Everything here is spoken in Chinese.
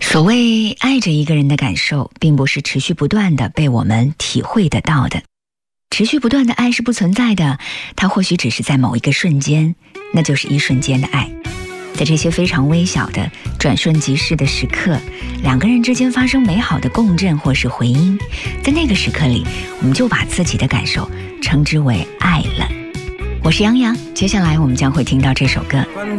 所谓爱着一个人的感受，并不是持续不断的被我们体会得到的。持续不断的爱是不存在的，它或许只是在某一个瞬间，那就是一瞬间的爱。在这些非常微小的转瞬即逝的时刻，两个人之间发生美好的共振或是回音，在那个时刻里，我们就把自己的感受称之为爱了。我是杨洋，接下来我们将会听到这首歌，